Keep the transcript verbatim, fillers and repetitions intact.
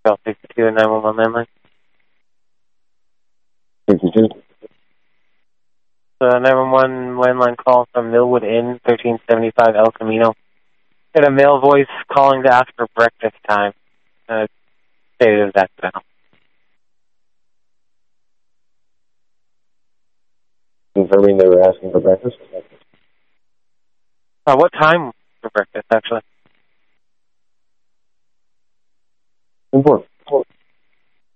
Call sixty-two and nine one one landline. sixty-two. Uh, nine one one landline call from Millwood Inn, thirteen seventy-five El Camino. Got a male voice calling to ask for breakfast time. Uh, stated it was accidental. Confirming they were asking for breakfast? Uh, what time for breakfast, actually? Important.